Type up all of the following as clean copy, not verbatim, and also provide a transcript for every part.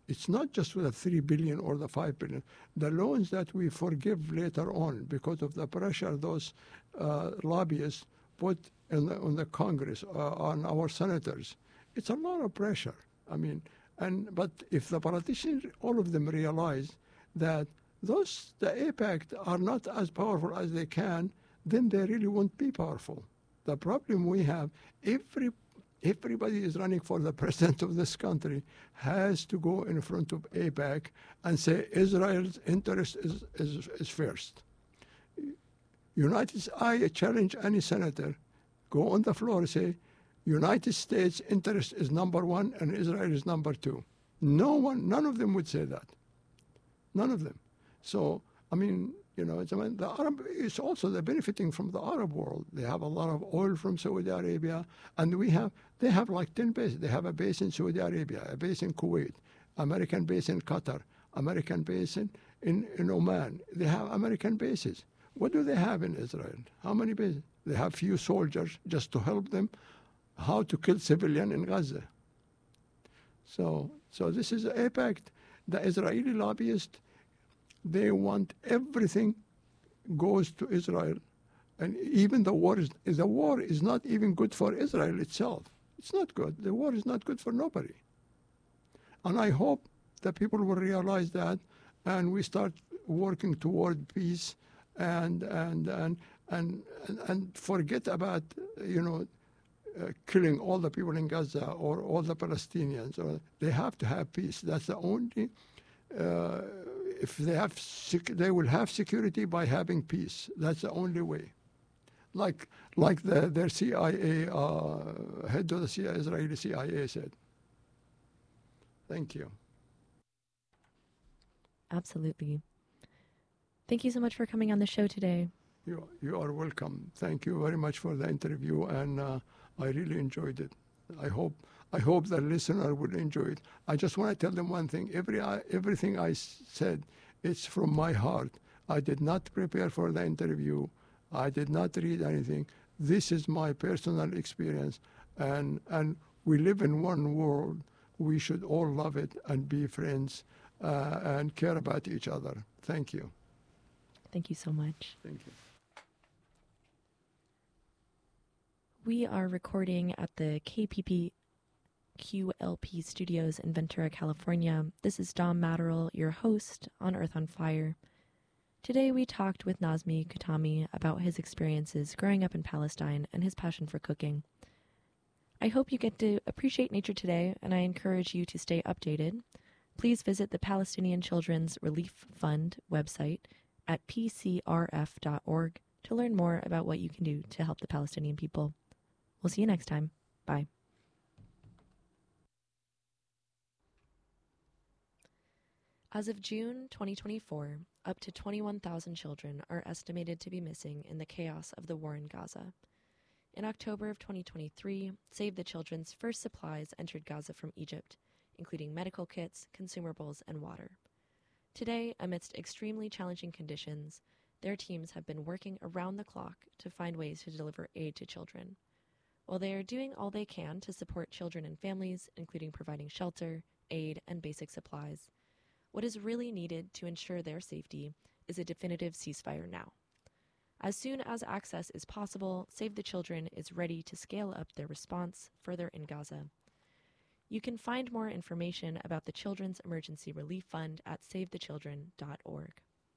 It's not just the 3 billion or the 5 billion. The loans that we forgive later on because of the pressure those lobbyists put on the Congress, on our senators, it's a lot of pressure. I mean, but if the politicians, all of them realize that the AIPAC are not as powerful as they can, then they really won't be powerful. The problem we have, everybody is running for the president of this country has to go in front of AIPAC and say Israel's interest is first. I challenge any senator, go on the floor and say, United States interest is number one and Israel is number two. None of them would say that. None of them. So, I mean, the Arab is also they're benefiting from the Arab world. They have a lot of oil from Saudi Arabia, and they have like 10 bases. They have a base in Saudi Arabia, a base in Kuwait, American base in Qatar, American base in Oman. They have American bases. What do they have in Israel? How many bases? They have few soldiers just to help them how to kill civilian in Gaza. So this is AIPAC. The Israeli lobbyists, they want everything goes to Israel. And even the war is not even good for Israel itself. It's not good. The war is not good for nobody. And I hope that people will realize that and we start working toward peace and forget about, killing all the people in Gaza or all the Palestinians. They have to have peace. That's the only, if they will have security by having peace. That's the only way. Like their CIA, head of the Israeli CIA said. Thank you. Absolutely. Thank you so much for coming on the show today. You are welcome. Thank you very much for the interview, and I really enjoyed it. I hope the listener will enjoy it. I just want to tell them one thing. Everything I said, it's from my heart. I did not prepare for the interview. I did not read anything. This is my personal experience, and we live in one world. We should all love it and be friends and care about each other. Thank you. Thank you so much. Thank you. We are recording at the KPP QLP Studios in Ventura, California. This is Dom Matterall, your host on Earth on Fire. Today we talked with Nazmi Khatami about his experiences growing up in Palestine and his passion for cooking. I hope you get to appreciate nature today, and I encourage you to stay updated. Please visit the Palestinian Children's Relief Fund website at pcrf.org to learn more about what you can do to help the Palestinian people. We'll see you next time. Bye. As of June 2024, up to 21,000 children are estimated to be missing in the chaos of the war in Gaza. In October of 2023, Save the Children's first supplies entered Gaza from Egypt, including medical kits, consumables, and water. Today, amidst extremely challenging conditions, their teams have been working around the clock to find ways to deliver aid to children. While they are doing all they can to support children and families, including providing shelter, aid, and basic supplies, what is really needed to ensure their safety is a definitive ceasefire now. As soon as access is possible, Save the Children is ready to scale up their response further in Gaza. You can find more information about the Children's Emergency Relief Fund at savethechildren.org.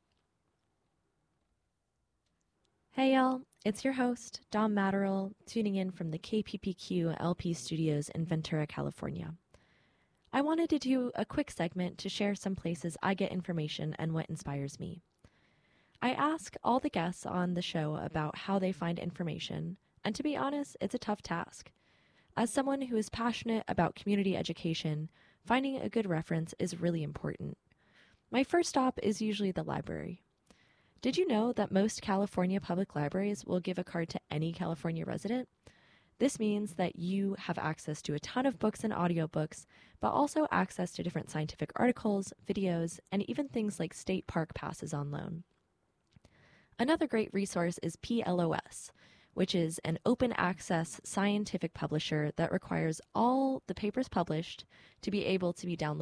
Hey y'all, it's your host, Dom Matterall, tuning in from the KPPQ LP Studios in Ventura, California. I wanted to do a quick segment to share some places I get information and what inspires me. I ask all the guests on the show about how they find information, and to be honest, it's a tough task. As someone who is passionate about community education, finding a good reference is really important. My first stop is usually the library. Did you know that most California public libraries will give a card to any California resident? This means that you have access to a ton of books and audiobooks, but also access to different scientific articles, videos, and even things like state park passes on loan. Another great resource is PLOS, which is an open access scientific publisher that requires all the papers published to be able to be downloaded